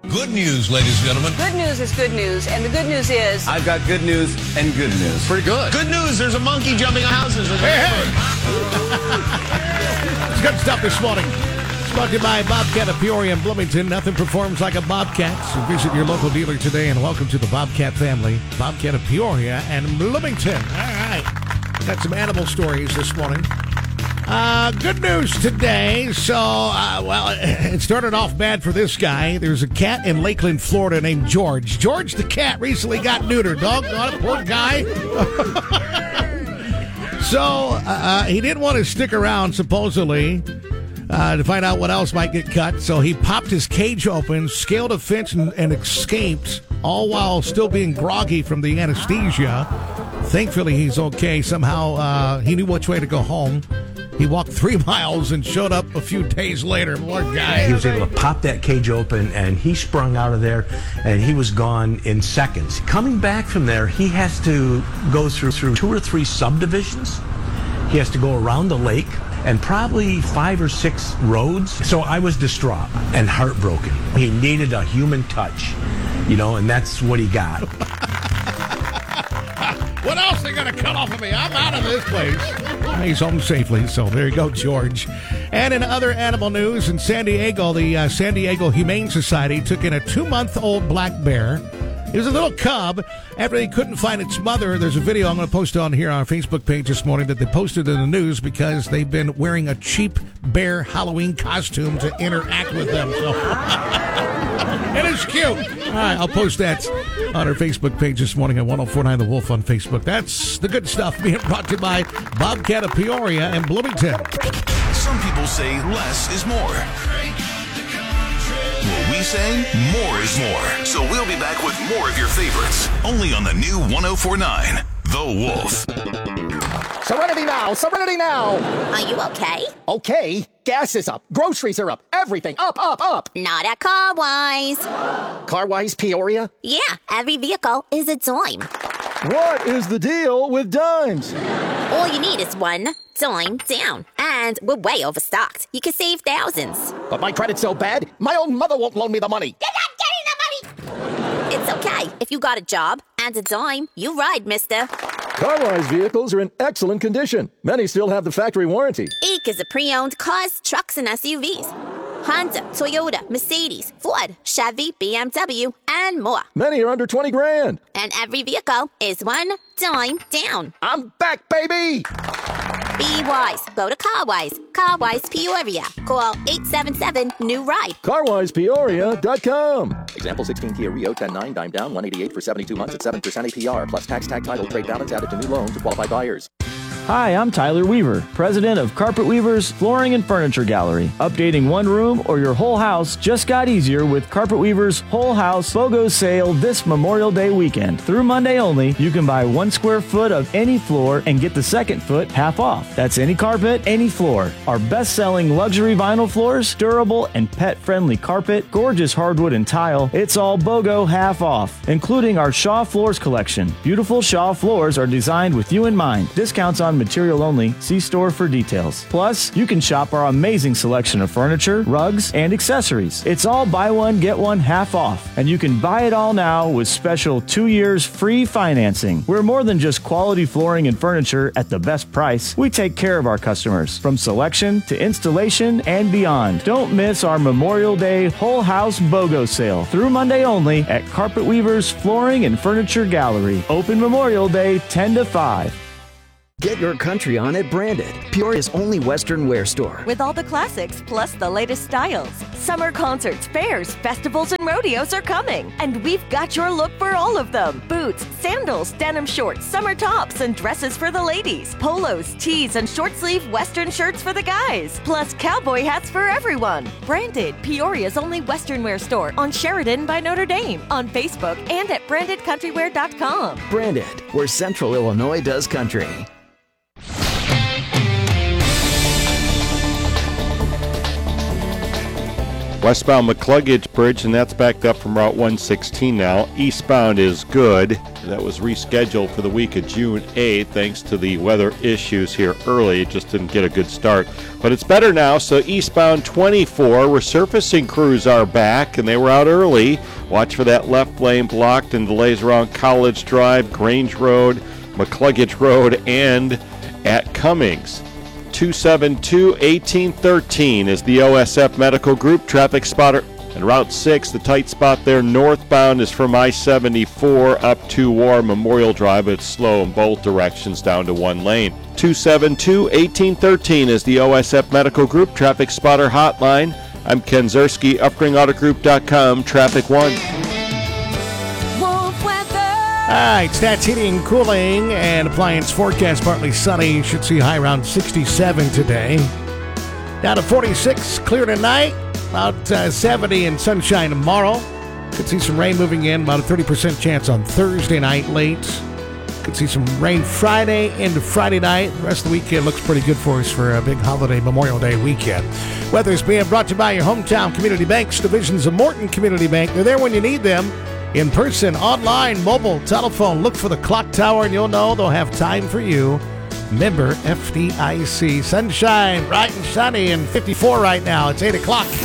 Good news, ladies and gentlemen. Good news is good news, and the good news is... I've got good news and good news. Pretty good. Good news, there's a monkey jumping on houses. Hey! It's good stuff this morning. It's brought to you by Bobcat of Peoria and Bloomington. Nothing performs like a Bobcat. So visit your local dealer today and welcome to the Bobcat family. Bobcat of Peoria and Bloomington. All right. Got some animal stories this morning. Good news today. So, it started off bad for this guy. There's a cat in Lakeland, Florida named George. George the cat recently got neutered. Doggone it, poor guy. So, he didn't want to stick around, supposedly, to find out what else might get cut. So he popped his cage open, scaled a fence, and escaped, all while still being groggy from the anesthesia. Thankfully, he's okay. Somehow, he knew which way to go home. He walked 3 miles and showed up a few days later. Poor guy. He was able to pop that cage open, and he sprung out of there, and he was gone in seconds. Coming back from there, he has to go through 2 or 3 subdivisions. He has to go around the lake and probably 5 or 6 roads. So I was distraught and heartbroken. He needed a human touch, and that's what he got. What else are they going to cut off of me? I'm out of this place. He's home safely, so there you go, George. And in other animal news, in San Diego, the San Diego Humane Society took in a 2-month-old black bear. It was a little cub. After they couldn't find its mother, there's a video I'm going to post on here on our Facebook page this morning that they posted in the news because they've been wearing a cheap bear Halloween costume to interact with them. So it is cute. All right, I'll post that on our Facebook page this morning at 1049 The Wolf on Facebook. That's the good stuff being brought to you by Bobcat of Peoria and Bloomington. Some people say less is more. Well, we say more is more. So we'll be back with more of your favorites. Only on the new 1049 The Wolf. Serenity now! Serenity now! Are you okay? Okay. Gas is up. Groceries are up. Everything up, up, up. Not at CarWise. CarWise Peoria? Yeah, every vehicle is a dime. What is the deal with dimes? All you need is one dime down. And we're way overstocked. You can save thousands. But my credit's so bad, my own mother won't loan me the money. You're not getting the money! It's okay. If you got a job and a dime, you ride, mister. CarWise vehicles are in excellent condition. Many still have the factory warranty. Eek is a pre-owned cars, trucks, and SUVs. Honda, Toyota, Mercedes, Ford, Chevy, BMW, and more. Many are under 20 grand. And every vehicle is one dime down. I'm back, baby! Be wise. Go to CarWise. CarWise Peoria. Call 877-NEW-RIDE. CarWisePeoria.com. Example 16 Kia Rio 10.9 dime down 188 for 72 months at 7% APR plus tax tag title trade balance added to new loan to qualified buyers. Hi, I'm Tyler Weaver, president of Carpet Weaver's Flooring and Furniture Gallery. Updating one room or your whole house just got easier with Carpet Weaver's Whole House BOGO sale this Memorial Day weekend. Through Monday only, you can buy 1 square foot of any floor and get the second foot half off. That's any carpet, any floor. Our best-selling luxury vinyl floors, durable and pet-friendly carpet, gorgeous hardwood and tile, it's all BOGO half off, including our Shaw Floors collection. Beautiful Shaw floors are designed with you in mind. Discounts on material only. See store for details. Plus, you can shop our amazing selection of furniture, rugs, and accessories. It's all buy one, get one half off. And you can buy it all now with special 2 years free financing. We're more than just quality flooring and furniture at the best price. We take care of our customers, from selection to installation and beyond. Don't miss our Memorial Day Whole House BOGO sale through Monday only at Carpet Weaver's Flooring and Furniture Gallery. Open Memorial Day 10 to 5. Get your country on at Branded, Peoria's only Western wear store. With all the classics plus the latest styles. Summer concerts, fairs, festivals, and rodeos are coming. And we've got your look for all of them. Boots, sandals, denim shorts, summer tops, and dresses for the ladies. Polos, tees, and short sleeve Western shirts for the guys. Plus cowboy hats for everyone. Branded, Peoria's only Western wear store on Sheridan by Notre Dame. On Facebook and at brandedcountrywear.com. Branded, where Central Illinois does country. Westbound McCluggage Bridge, and that's backed up from Route 116 now. Eastbound is good. That was rescheduled for the week of June 8th thanks to the weather issues here early. It just didn't get a good start. But it's better now, so eastbound 24, resurfacing crews are back, and they were out early. Watch for that left lane blocked and delays around College Drive, Grange Road, McCluggage Road, and at Cummings. 272-1813 is the OSF Medical Group traffic spotter. And Route 6, the tight spot there northbound is from I-74 up to War Memorial Drive. It's slow in both directions down to one lane. 272-1813 is the OSF Medical Group traffic spotter hotline. I'm Ken Zerski, UpringAutoGroup.com, Traffic 1. All right, Stats Heating and Cooling and Appliance forecast, partly sunny. You should see high around 67 today. Down to 46, clear tonight. About 70 and sunshine tomorrow. Could see some rain moving in, about a 30% chance on Thursday night late. Could see some rain Friday into Friday night. The rest of the weekend looks pretty good for us for a big holiday Memorial Day weekend. Weather is being brought to you by your hometown community banks, divisions of Morton Community Bank. They're there when you need them. In person, online, mobile, telephone. Look for the clock tower and you'll know they'll have time for you. Member FDIC. Sunshine, bright and sunny, and 54 right now. It's 8 o'clock.